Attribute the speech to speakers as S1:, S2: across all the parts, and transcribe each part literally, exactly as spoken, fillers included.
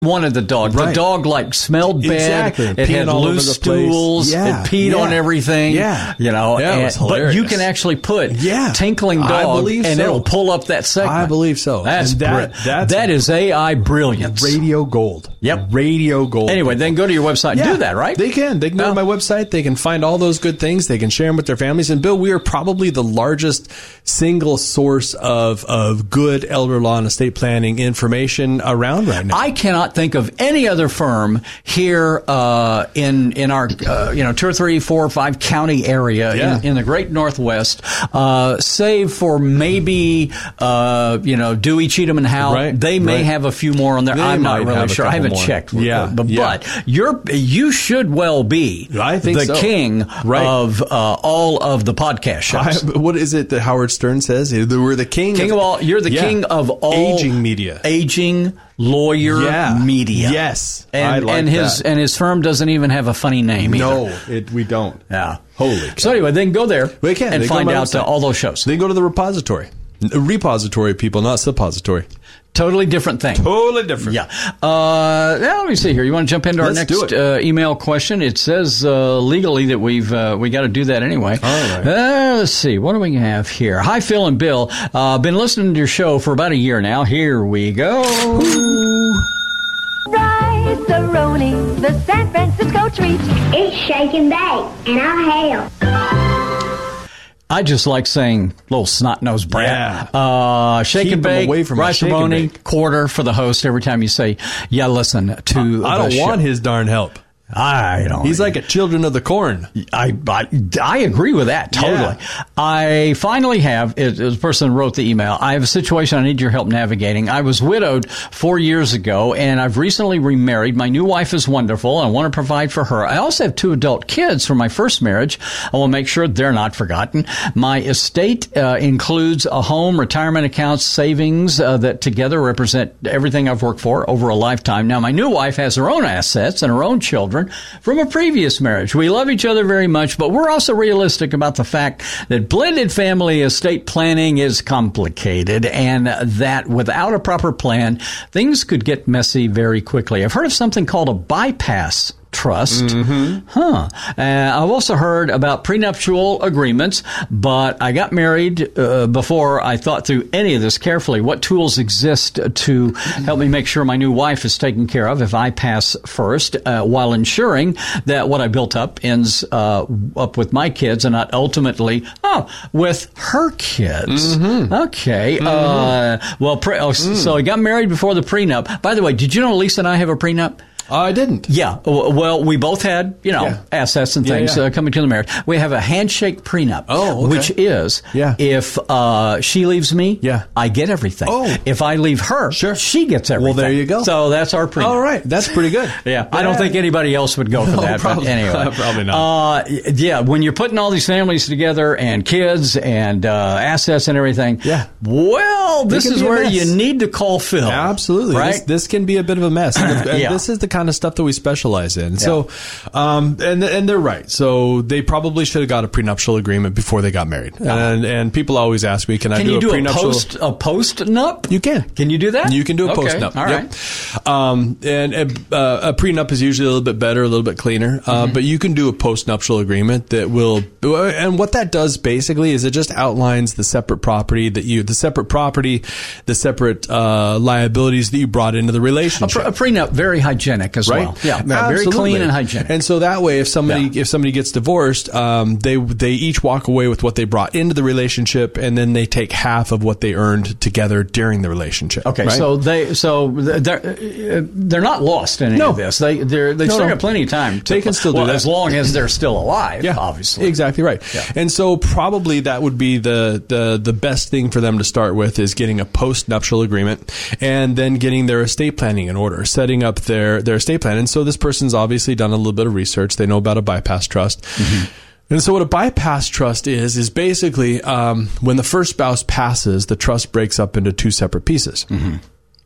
S1: wanted the dog.
S2: Right.
S1: The dog like smelled bad.
S2: Exactly.
S1: It
S2: Peeing
S1: had
S2: all over
S1: loose
S2: the place.
S1: stools.
S2: Yeah.
S1: It peed
S2: Yeah.
S1: on everything.
S2: Yeah.
S1: You know.
S2: Yeah, it was
S1: and- but you
S2: hilarious.
S1: can actually put
S2: Yeah.
S1: tinkling
S2: I
S1: dog
S2: believe
S1: and
S2: so.
S1: it'll pull up that segment.
S2: I believe so.
S1: That's
S2: And that-
S1: bri-
S2: that's
S1: that is A I brilliance.
S2: Radio gold.
S1: Yep.
S2: Radio gold.
S1: Anyway, then go to your website and
S2: Yeah,
S1: do that, right?
S2: They can. They can go
S1: Yeah.
S2: to my website. They can find all those good things. They can share them with their families. And Bill, we are probably the largest single source of of good elder law and estate planning information around right now.
S1: I cannot think of any other firm here uh, in in our uh, you know two or three, four or five county area
S2: Yeah.
S1: in, in the Great Northwest, uh, save for maybe uh, you know Dewey, Cheatham, and Howe.
S2: Right,
S1: They may
S2: right.
S1: have a few more on there.
S2: They
S1: I'm not
S2: might
S1: really
S2: have a
S1: sure. I
S2: couple
S1: haven't
S2: more.
S1: checked.
S2: Yeah,
S1: but,
S2: yeah.
S1: but you're you should well be
S2: I think
S1: the
S2: so.
S1: king
S2: Right.
S1: of uh, all of the podcast shows.
S2: I, what is it that Howard Stern says? We're the king.
S1: King of all, you're the
S2: Yeah.
S1: king of all
S2: Aging media.
S1: aging lawyer
S2: Yeah.
S1: media.
S2: Yes.
S1: and
S2: I like
S1: and his
S2: that.
S1: and his firm doesn't even have a funny name.
S2: No,
S1: either.
S2: it, we don't.
S1: Yeah.
S2: Holy
S1: So anyway, then go there
S2: They can.
S1: and
S2: They go to
S1: find
S2: my
S1: out uh,
S2: website.
S1: all those shows.
S2: They go to the repository. Repository, people, not suppository.
S1: Totally different thing.
S2: Totally different.
S1: Yeah. Uh, now let me see here. You want to jump into our
S2: Let's do
S1: next
S2: it.
S1: uh, email question? It says uh, legally that we've uh, we got to do that anyway.
S2: All right.
S1: Uh, let's see. What do we have here? Hi, Phil and Bill. Uh, been listening to your show for about a year now. Here we go.
S3: Rice-A-Roni, the San Francisco treat.
S4: It's shake and bake, and I'll help.
S1: I just like saying little snot-nosed brat.
S2: Yeah.
S1: Uh, shake
S2: Keep
S1: and
S2: 'em
S1: bake,
S2: away from my
S1: rice
S2: shake and
S1: roni,
S2: bake.
S1: quarter for the host every time you say, yeah, listen to
S2: I
S1: the
S2: don't
S1: show.
S2: want his darn help.
S1: I don't.
S2: He's like a children of the corn.
S1: I, I, I agree with that totally.
S2: Yeah.
S1: I finally have, it, it was the person who wrote the email, I have a situation I need your help navigating. I was widowed four years ago, and I've recently remarried. My new wife is wonderful, and I want to provide for her. I also have two adult kids from my first marriage. I will make sure they're not forgotten. My estate uh, includes a home, retirement accounts, savings uh, that together represent everything I've worked for over a lifetime. Now, my new wife has her own assets and her own children from a previous marriage. We love each other very much, but we're also realistic about the fact that blended family estate planning is complicated and that without a proper plan, things could get messy very quickly. I've heard of something called a bypass trust. Mm-hmm. Huh. Uh, I've also heard about prenuptial agreements, but I got married uh, before I thought through any of this carefully. What tools exist to help me make sure my new wife is taken care of if I pass first, uh, while ensuring that what I built up ends uh, up with my kids and not ultimately, oh, with her kids. Mm-hmm. Okay. Mm-hmm. Uh, well, pre- oh, mm. so I got married before the prenup. By the way, did you know Lisa and I have a prenup?
S2: Uh, I didn't.
S1: Yeah. Well, we both had, you know,
S2: Yeah.
S1: assets and
S2: Yeah,
S1: things
S2: yeah.
S1: Uh, coming to the marriage. We have a handshake prenup.
S2: Oh, okay.
S1: Which is,
S2: Yeah.
S1: if uh, she leaves me,
S2: Yeah.
S1: I get everything.
S2: Oh.
S1: If I leave her,
S2: Sure.
S1: she gets everything.
S2: Well, there you go.
S1: So that's our prenup.
S2: All right. That's pretty good.
S1: Yeah, I don't think anybody else would go for
S2: No,
S1: that.
S2: probably-
S1: but anyway,
S2: probably not.
S1: Uh, yeah, when you're putting all these families together and kids and uh, assets and everything,
S2: Yeah.
S1: well, this
S2: can
S1: is
S2: be a
S1: where
S2: mess.
S1: you need to call Phil.
S2: Absolutely.
S1: Right?
S2: This, this can be a bit of a mess. And, the- and
S1: Yeah.
S2: this is the kind of stuff that we specialize in. So, um, and, and they're right. So they probably should have got a prenuptial agreement before they got married. And, and people always ask me, can, I
S1: Can
S2: do
S1: you
S2: a
S1: do a
S2: prenuptial?
S1: post a post nup?
S2: You can.
S1: Can you do that?
S2: You can do a
S1: Okay,
S2: post nup.
S1: all
S2: Yep.
S1: right.
S2: Um, and uh, a prenup is usually a little bit better, a little bit cleaner. Uh,
S1: Mm-hmm.
S2: But you can do a post nuptial agreement that will, and what that does basically is it just outlines the separate property that you, the separate property, the separate uh, liabilities that you brought into the
S1: A,
S2: relationship.
S1: pre- a prenup, very hygienic as
S2: Right?
S1: well. Yeah, yeah, very
S2: Absolutely.
S1: clean and hygienic.
S2: And so that way, if somebody
S1: Yeah.
S2: if somebody gets divorced, um, they they each walk away with what they brought into the relationship, and then they take half of what they earned together during the relationship.
S1: Okay,
S2: right?
S1: so they so they're uh, they're not lost in any
S2: No.
S1: of this. They they're they
S2: No,
S1: still
S2: no.
S1: got plenty of time. To,
S2: They can still do
S1: well,
S2: that.
S1: as long as they're still alive.
S2: Yeah,
S1: obviously.
S2: exactly right.
S1: Yeah.
S2: And so probably that would be the, the the best thing for them to start with is getting a post nuptial agreement and then getting their estate planning in order, setting up their their estate plan. And so this person's obviously done a little bit of research. They know about a bypass trust. Mm-hmm. And so what a bypass trust is, is basically um, when the first spouse passes, the trust breaks up into two separate pieces. Mm-hmm.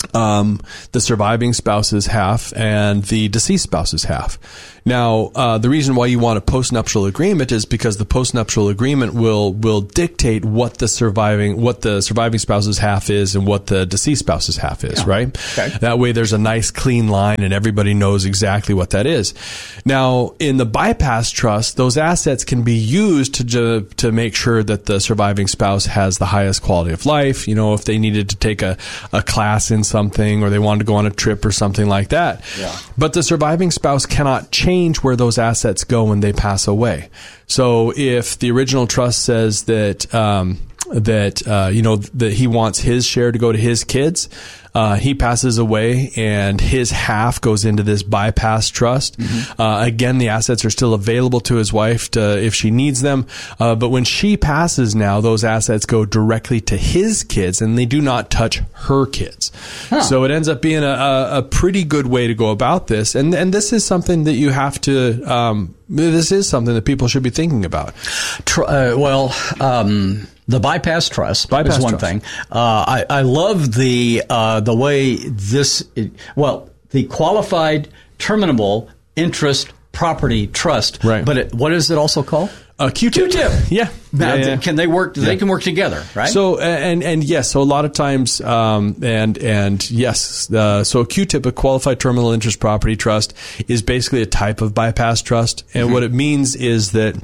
S2: um, the surviving spouse's half and the deceased spouse's half. Now, uh, the reason why you want a postnuptial agreement is because the postnuptial agreement will will dictate what the surviving what the surviving spouse's half is and what the deceased spouse's half is, yeah. right? Okay. That way, there's a nice clean line, and everybody knows exactly what that is. Now, in the bypass trust, those assets can be used to to, to make sure that the surviving spouse has the highest quality of life. You know, if they needed to take a, a class in something, or they wanted to go on a trip or something like that. Yeah. But the surviving spouse cannot change where those assets go when they pass away. So if the original trust says that um, that uh, you know that he wants his share to go to his kids, uh, he passes away and his half goes into this bypass trust. Mm-hmm. Uh, again, the assets are still available to his wife to, if she needs them. Uh, but when she passes now, those assets go directly to his kids and they do not touch her kids. Huh. So it ends up being a, a, a pretty good way to go about this. And, and this is something that you have to, um, this is something that people should be thinking about.
S1: Tr- uh, well, um, the bypass trust bypass is one trust. thing. Uh, I, I love the uh, the way this. Well, the qualified terminable interest property trust.
S2: Right.
S1: But it, what is it also called?
S2: A Q-tip.
S1: Q-tip.
S2: Yeah.
S1: Now,
S2: yeah, yeah.
S1: Can they work? They
S2: yeah.
S1: can work together, right?
S2: So and and yes, so a lot of times, um, and and yes, uh, so a Q-tip, a qualified terminal interest property trust, is basically a type of bypass trust, and mm-hmm. what it means is that.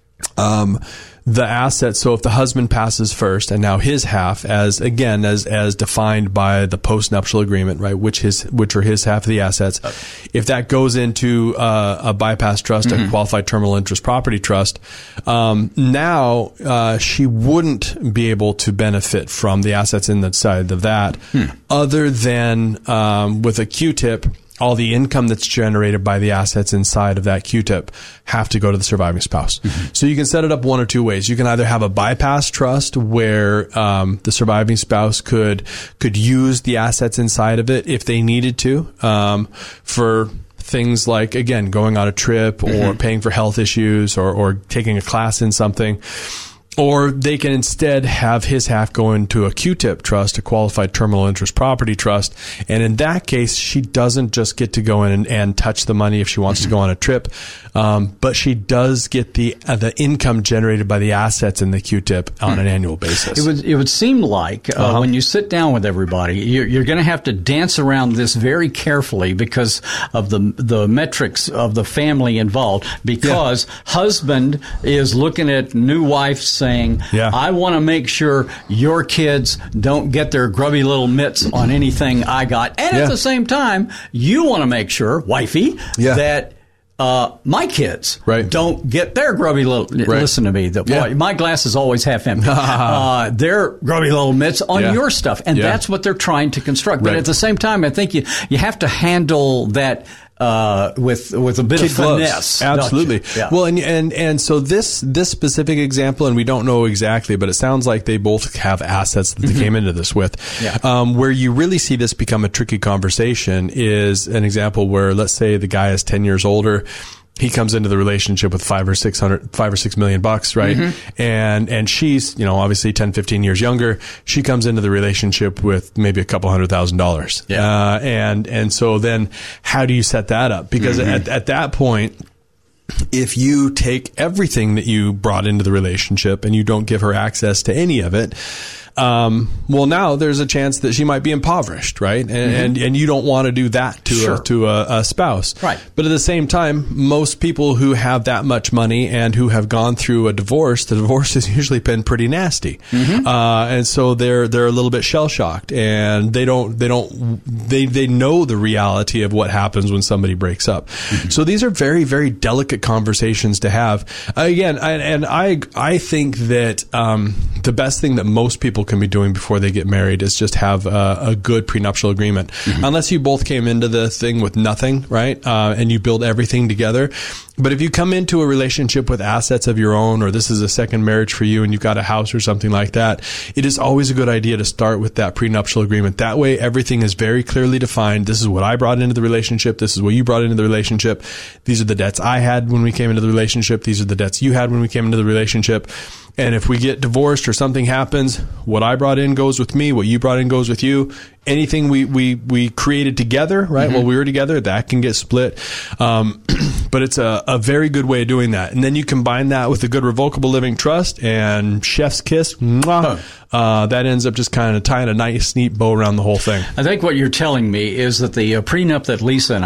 S2: Um, the assets, so if the husband passes first and now his half, as again, as as defined by the postnuptial agreement, right, which his which are his half of the assets, okay. if that goes into uh, a bypass trust, mm-hmm. a qualified terminal interest property trust, um, now uh, she wouldn't be able to benefit from the assets in the side of that, hmm. other than um, with a Q-tip. All the income that's generated by the assets inside of that Q-tip have to go to the surviving spouse. Mm-hmm. So you can set it up one or two ways. You can either have a bypass trust where um, the surviving spouse could could use the assets inside of it if they needed to um, for things like, again, going on a trip or mm-hmm. paying for health issues or, or taking a class in something. Or they can instead have his half go into a Q-tip trust, a qualified terminal interest property trust. And in that case, she doesn't just get to go in and, and touch the money if she wants mm-hmm. to go on a trip, um, but she does get the uh, the income generated by the assets in the Q-tip on mm-hmm. an annual basis.
S1: It would it would seem like uh, uh-huh. when you sit down with everybody, you're, you're going to have to dance around this very carefully because of the the metrics of the family involved. Because yeah. husband is looking at new wife saying, yeah. I want to make sure your kids don't get their grubby little mitts on anything I got. And yeah. at the same time, you want to make sure, wifey, yeah. that uh, my kids
S2: right.
S1: don't get their grubby little, right. listen to me, the, yeah. boy, my glass is always half empty, uh, their grubby little mitts on
S2: yeah.
S1: your stuff. And yeah. that's what they're trying to construct. But right. at the same time, I think you, you have to handle that Uh, with with a bit
S2: Kid
S1: of
S2: gloves.
S1: finesse.
S2: Absolutely.
S1: Yeah.
S2: Well, and, and and so this this specific example, and we don't know exactly, but it sounds like they both have assets that they mm-hmm. came into this with.
S1: Yeah.
S2: Um, where you really see this become a tricky conversation is an example where, let's say, the guy is ten years older. He comes into the relationship with five or six hundred, five or six million bucks, right? Mm-hmm. And, and she's, you know, obviously ten, fifteen years younger. She comes into the relationship with maybe a couple hundred thousand dollars.
S1: Yeah.
S2: Uh, and, and so then how do you set that up? Because mm-hmm. at, at that point, if you take everything that you brought into the relationship and you don't give her access to any of it, Um, well, now there's a chance that she might be impoverished, right? And mm-hmm. and, and you don't want to do that to
S1: sure.
S2: a, to a, a spouse,
S1: right?
S2: But at the same time, most people who have that much money and who have gone through a divorce, the divorce has usually been pretty nasty, mm-hmm. uh, and so they're they're a little bit shell shocked, and they don't they don't they they know the reality of what happens when somebody breaks up. Mm-hmm. So these are very very delicate conversations to have. Uh, again, I, and I I think that um, the best thing that most people can be doing before they get married is just have a, a good prenuptial agreement. Mm-hmm. Unless you both came into the thing with nothing, right? Uh, and you build everything together. But if you come into a relationship with assets of your own, or this is a second marriage for you and you've got a house or something like that, it is always a good idea to start with that prenuptial agreement. That way, everything is very clearly defined. This is what I brought into the relationship. This is what you brought into the relationship. These are the debts I had when we came into the relationship. These are the debts you had when we came into the relationship. And if we get divorced or something happens, what I brought in goes with me, what you brought in goes with you. Anything we, we, we created together, right, mm-hmm. while we were together, that can get split. Um, but it's a, a very good way of doing that. And then you combine that with a good revocable living trust and chef's kiss, mwah, uh, that ends up just kind of tying a nice, neat bow around the whole thing.
S1: I think what you're telling me is that the uh, prenup that Lisa and